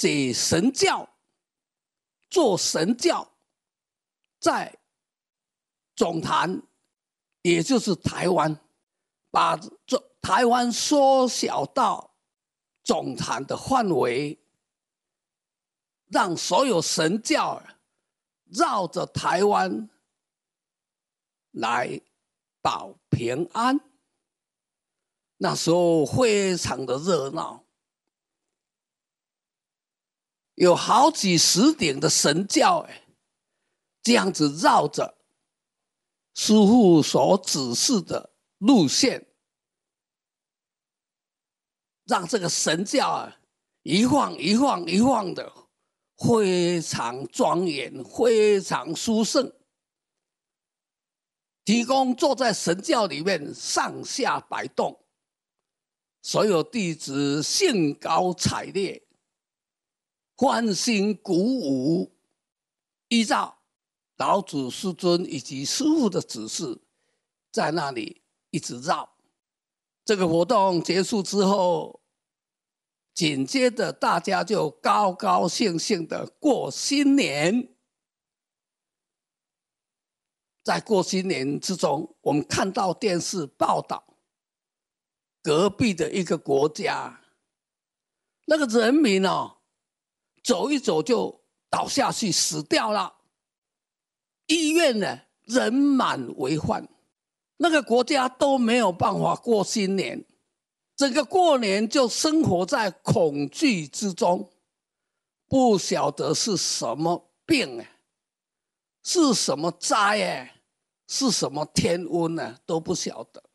解神教，做神教，在总坛，也就是台湾，把台湾缩小到总坛的范围，让所有神教绕着台湾来保平安。那时候非常的热闹，有好几十顶的神教这样子绕着师父所指示的路线，让这个神教一晃一晃一晃的，非常庄严，非常殊胜，提供坐在神教里面上下摆动，所有弟子兴高采烈，欢欣鼓舞，依照老祖师尊以及师父的指示，在那里一直绕。这个活动结束之后，紧接着大家就高高兴兴的过新年。在过新年之中，我们看到电视报道，隔壁的一个国家，那个人民走一走就倒下去死掉了，医院呢人满为患，那个国家都没有办法过新年，整个过年就生活在恐惧之中，不晓得是什么病是什么灾是什么天瘟都不晓得。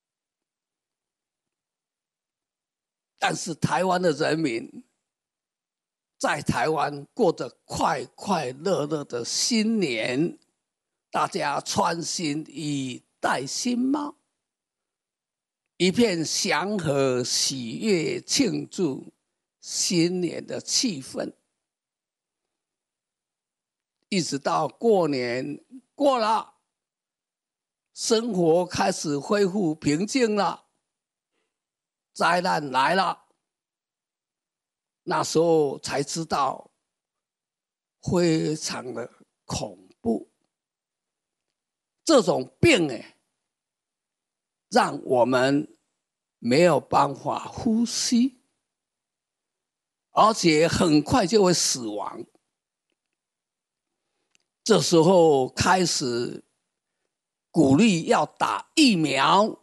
但是台湾的人民在台湾过着快快乐乐的新年，大家穿新衣戴新帽，一片祥和喜悦庆祝新年的气氛。一直到过年过了，生活开始恢复平静了，灾难来了，那时候才知道非常的恐怖。这种病让我们没有办法呼吸，而且很快就会死亡。这时候开始鼓励要打疫苗，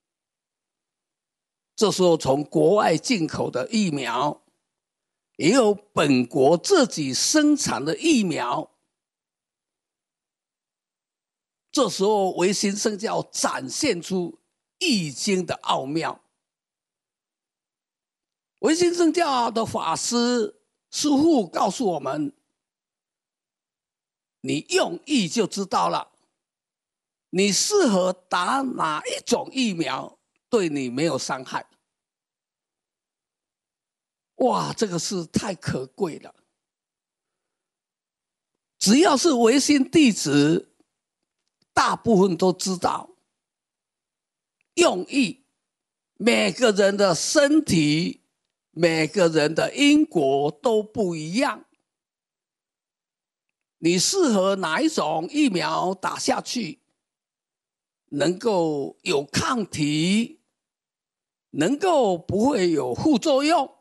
这时候从国外进口的疫苗，也有本国自己生产的疫苗。这时候维新圣教展现出易经的奥妙。维新圣教的法师师父告诉我们，你用意就知道了，你适合打哪一种疫苗，对你没有伤害。哇，这个是太可贵了。只要是维新弟子，大部分都知道用意，每个人的身体，每个人的因果都不一样。你适合哪一种疫苗打下去，能够有抗体，能够不会有副作用。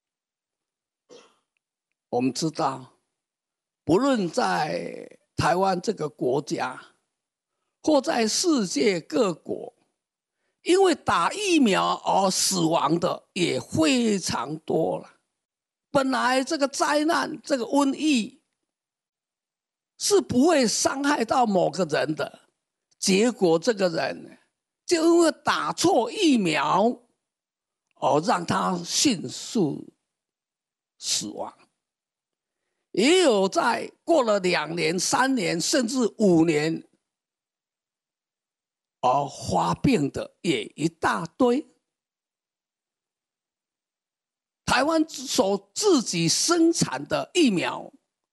我们知道，不论在台湾这个国家，或在世界各国，因为打疫苗而死亡的也非常多了。本来这个灾难，这个瘟疫是不会伤害到某个人的，结果这个人就因为打错疫苗而让他迅速死亡。也有在过了2年、3年甚至5年而发病的也一大堆。台湾所自己生产的疫苗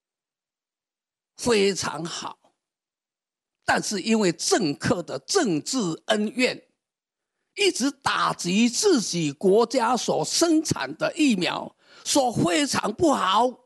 非常好，但是因为政客的政治恩怨，一直打击自己国家所生产的疫苗， 说非常不好。